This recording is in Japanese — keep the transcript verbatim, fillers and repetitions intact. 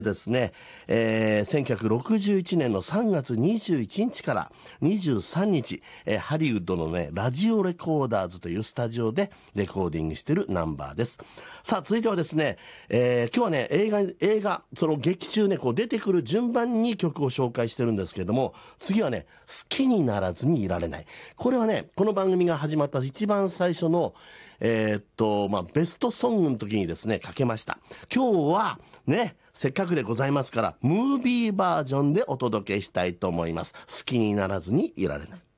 ですね、えー、せんきゅうひゃくろくじゅういちねんのさんがつにじゅういちにちからにじゅうさんにち、えー、ハリウッドのね、ラジオレコーダーズというスタジオでレコーディングしてるナンバーです。さあ、続いてはですね、えー、今日はね、映画、映画、その劇中ね、こう出てくる順番に曲を紹介してるんですけれども、次はね、好きにならずにいられない。これはね、この番組が始まった一番最初の、えー、っと、まあ、ベストソングの時にですね、かけました。今日は、ね、せっかくでございますから、ムービーバージョンでお届けしたいと思います。好きにならずにいられない。